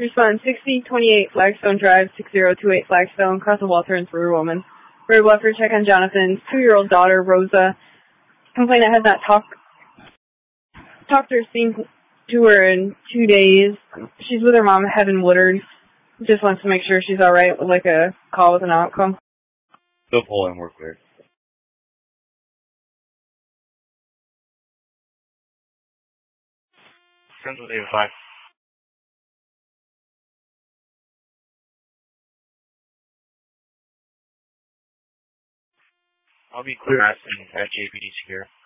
Respond 6028 Flagstone Drive, 6028 Flagstone, cross the wall, turns for a woman. Bird Buffer, check on Jonathan's 2-year-old daughter, Rosa. Complainant has not talked or seen to her in 2 days. She's with her mom, Heaven Woodard. Just wants to make sure she's alright with like a call with an outcome. Still pulling, we're clear. Friends with 805. I'll be clear at JPD Secure.